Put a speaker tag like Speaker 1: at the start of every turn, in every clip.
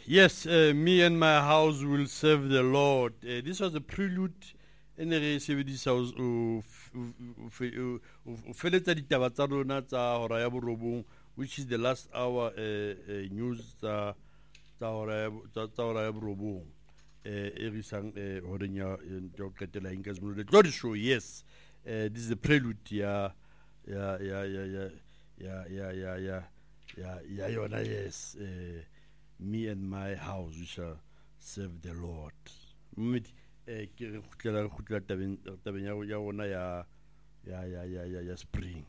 Speaker 1: Yes, me and my house will serve the Lord. This was a prelude e ne re sebedisa o feletsa ditaba tsa rona tsa hora ya borobong, which is the last hour news tsa hora ya borobong e re isang horeng ya ho qetela eng ka semollo the glory show. Yes, this is the prelude ya yona. Yes, me and my house we shall serve the Lord. Mmedi ke re khutlela tabeng ya rona ya spring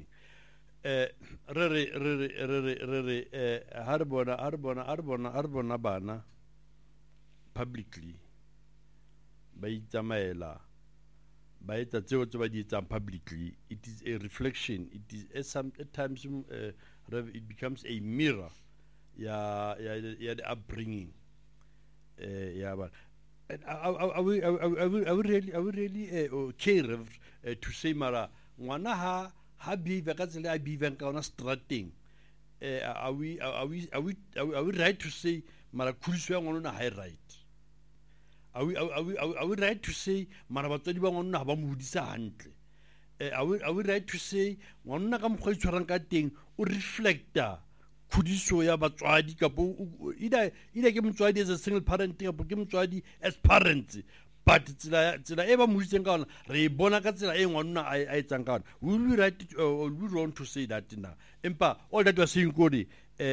Speaker 1: re ha re bona bana publicly ba itsamaela ba etsa tseo tse ba di etsang publicly. It is a reflection, it is at times it becomes a mirror the upbringing but are we really okay to say mara ngwana ha behave ka tsela a behave ka ona strateng? Are we right to say mara khuliso ya ngwana ha right? Are we right to say mara batswadi ba ngwana ha ba mo hodisa hantle? Are we right to say ngwana ka mokgwa itshwarang ka teng o reflecta khudiso ya batswadi kapo ida ke motswadi as a single parent kapo ke motswadi as parents, but tsela e ba mo hodiseng ka ona re bona ka tsela e ngwana a etsang ka ona? Will we right or we want to say that now? Empa all that we are saying kodi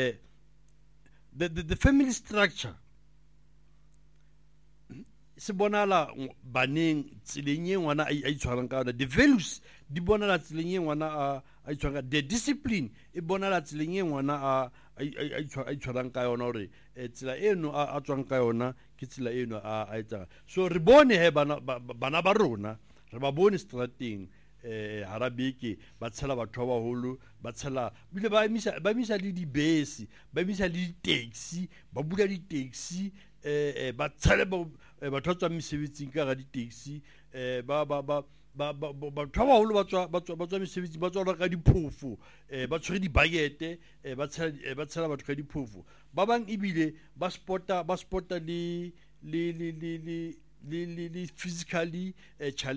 Speaker 1: the family structure se bonala baneng tseleng e ngwana a itshwarang ka ona, the values di bonala tseleng e ngwana a itshwarang, the discipline e bonala tseleng e ngwana a itshwarang ka yona, hore tsela eno a tswang ka yona ke tsela eno a etsang. So re bone he bana ba rona re ba bone strateng hara beke ba tshela batho ba baholo, ba tshela bile ba emisa le dibese, ba emisa le di-taxi, ba bula di-taxi ba tshele batho ba tswang mesebetsing ka ga di-taxi, batho ba baholo ba tswa mesebetsing ba tswa ka diphofo, ba tshwere dibakete ba tshela batho ka diphofo. Ba bang ebile ba spota le physically